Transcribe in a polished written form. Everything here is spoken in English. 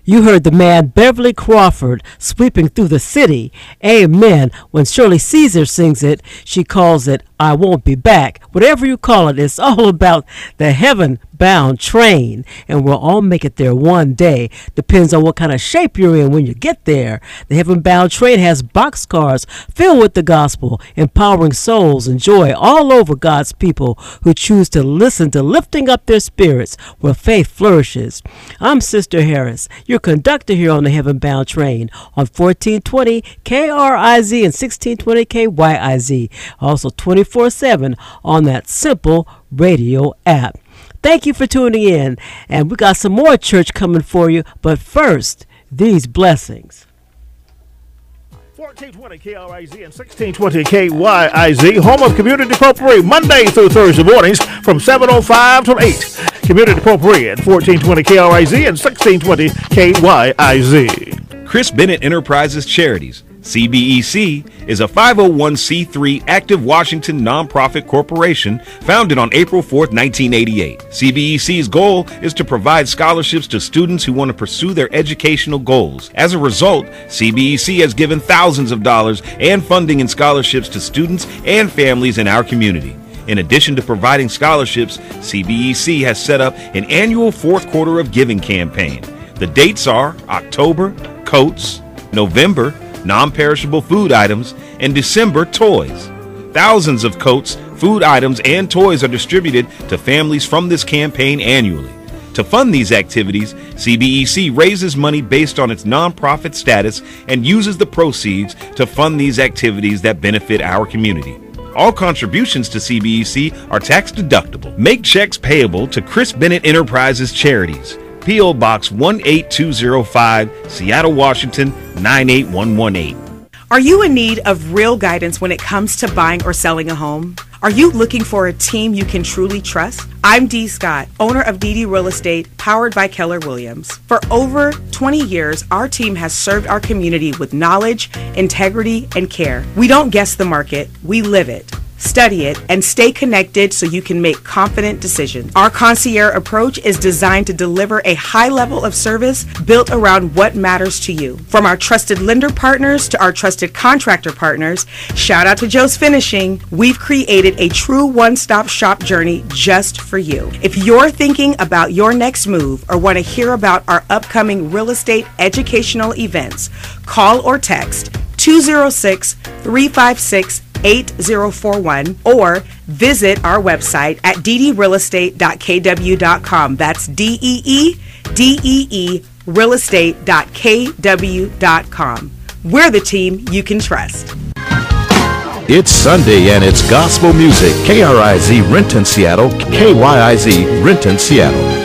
You heard the man Beverly Crawford sweeping through the city. Amen. When Shirley Caesar sings it, she calls it I Won't Be Back. Whatever you call it, it's all about the heaven-bound train, and we'll all make it there one day. Depends on what kind of shape you're in when you get there. The heaven-bound train has boxcars filled with the gospel, empowering souls and joy all over God's people who choose to listen to lifting up their spirits where faith flourishes. I'm Sister Harris, your conductor here on the heaven-bound train on 1420 KRIZ and 1620 KYIZ. Also 24/7 on that simple radio app. Thank you for tuning in, and we got some more church coming for you, but first, these blessings. 1420 KRIZ and 1620 KYIZ, home of Community Potpourri, Monday through Thursday mornings from 7:05 to 8. Community Potpourri at 1420 KRIZ and 1620 KYIZ. Chris Bennett Enterprises Charities, CBEC, is a 501c3 active Washington nonprofit corporation founded on April 4, 1988. CBEC's goal is to provide scholarships to students who want to pursue their educational goals. As a result, CBEC has given thousands of dollars and funding and scholarships to students and families in our community. In addition to providing scholarships, CBEC has set up an annual fourth quarter of giving campaign. The dates are October, coats, November, non-perishable food items, and December, toys. Thousands of coats, food items, and toys are distributed to families from this campaign annually. To fund these activities, CBEC raises money based on its nonprofit status and uses the proceeds to fund these activities that benefit our community. All contributions to CBEC are tax deductible. Make checks payable to Chris Bennett Enterprises Charities, P.O. Box 18205, Seattle, Washington 98118. Are you in need of real guidance when it comes to buying or selling a home? Are you looking for a team you can truly trust? I'm Dee Scott, owner of DD Real Estate, powered by Keller Williams. For over 20 years, our team has served our community with knowledge, integrity, and care. We don't guess the market, we live it. Study it, and stay connected so you can make confident decisions. Our concierge approach is designed to deliver a high level of service built around what matters to you. From our trusted lender partners to our trusted contractor partners, shout out to Joe's Finishing, we've created a true one-stop shop journey just for you. If you're thinking about your next move or want to hear about our upcoming real estate educational events, call or text 206-356-8041 or visit our website at ddrealestate.kw.com. That's DEE realestate.kw.com. We're the team you can trust. It's Sunday and it's gospel music. KRIZ Renton, Seattle. KYIZ Renton, Seattle.